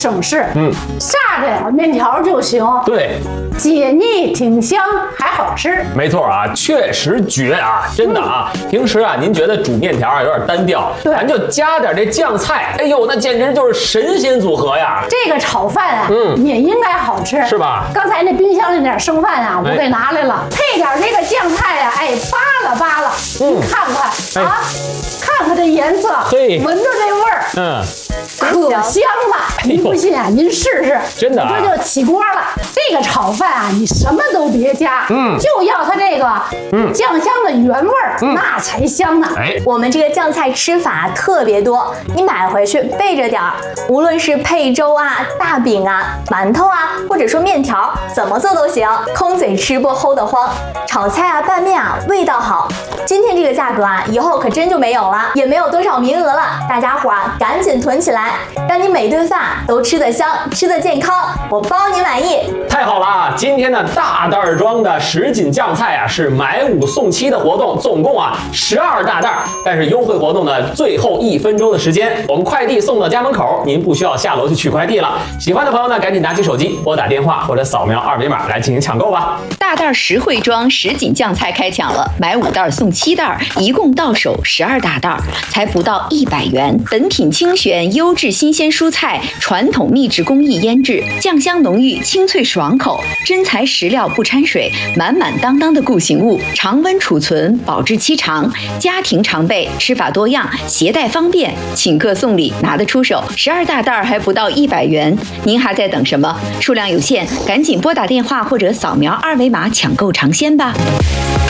省事。炸的面条就行。 对， 解腻挺香，还好吃。 没错啊，确实绝啊，真的啊。平时啊，您觉得煮面条啊有点单调，咱就加点这酱菜，哎呦，那简直就是神仙组合呀！ 这个炒饭啊，也应该好吃， 是吧？ 刚才那冰箱那点剩饭啊，我给拿来了，配点这个酱菜啊，哎，扒拉扒拉，您看看啊，看看这颜色，闻着这味儿，可香了。您不信啊，您试试， 真的啊， 这就起锅了。这个炒饭啊，你什么都别加，就要它这个酱香的原味儿，那才香呢。 我们这个酱菜吃法特别多，你买回去备着点儿，无论是配粥啊、大饼啊、馒头啊，或者说面条，怎么做都行，空嘴吃不齁得慌。炒菜啊、拌面啊，味道好。今天这个价格啊，以后可真就没有了，也没有多少名额了，大家伙啊，赶紧囤起来，让你每顿饭都吃得香、吃得健康，我包你满意。 太好了啊！今天的大袋装的10斤酱菜啊，是买5送7的活动，总共啊12大袋。但是优惠活动呢，最后1分钟的时间，我们快递送到家门口，您不需要下楼去取快递了。喜欢的朋友呢，赶紧拿起手机拨打电话或者扫描2维码来进行抢购吧。 大袋实惠装10斤酱菜开抢了，买5袋送7袋，一共到手12大袋，才不到100元。本品精选优质新鲜蔬菜，传统秘制工艺腌制，酱香浓郁，清脆爽口，真材实料不掺水，满满当当的固形物，常温储存，保质期长，家庭常备，吃法多样，携带方便，请客送礼拿得出手。12大袋还不到100元，您还在等什么？数量有限，赶紧拨打电话或者扫描2维码抢购尝鲜吧。